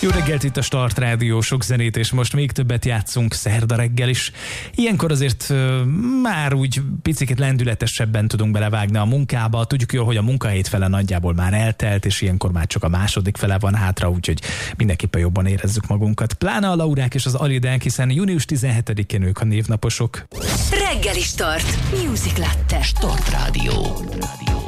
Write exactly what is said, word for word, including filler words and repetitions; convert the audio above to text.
Jó reggelt, itt a Start Rádió, sok zenét, és most még többet játszunk szerda reggel is. Ilyenkor azért uh, már úgy picit lendületesebben tudunk belevágni a munkába. Tudjuk jól, hogy a munkahét fele nagyjából már eltelt, és ilyenkor már csak a második fele van hátra, úgyhogy mindenképpen jobban érezzük magunkat. Pláne a Laurák és az Alidák, hiszen június tizenhetedikén ők a névnaposok. Reggeli Start. Music Latte. Start Rádió.